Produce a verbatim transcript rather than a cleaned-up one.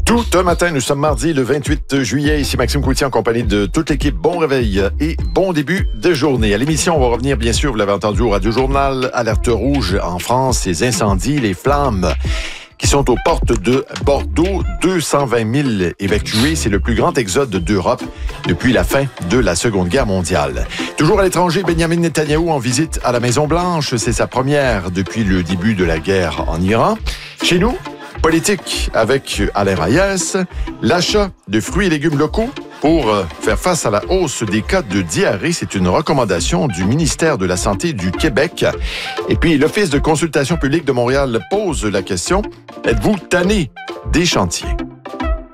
Tout un matin, nous sommes mardi le vingt-huit juillet. Ici Maxime Coutier en compagnie de toute l'équipe. Bon réveil et bon début de journée. À l'émission, on va revenir bien sûr, vous l'avez entendu au Radio Journal, alerte rouge en France, les incendies, les flammes qui sont aux portes de Bordeaux. deux cent vingt mille évacués. C'est le plus grand exode d'Europe depuis la fin de la Seconde Guerre mondiale. Toujours à l'étranger, Benjamin Netanyahou en visite à la Maison-Blanche. C'est sa première depuis le début de la guerre en Iran. Chez nous, politique avec Alain Reyes, l'achat de fruits et légumes locaux pour faire face à la hausse des cas de diarrhée. C'est une recommandation du ministère de la Santé du Québec. Et puis, l'Office de consultation publique de Montréal pose la question, êtes-vous tanné des chantiers?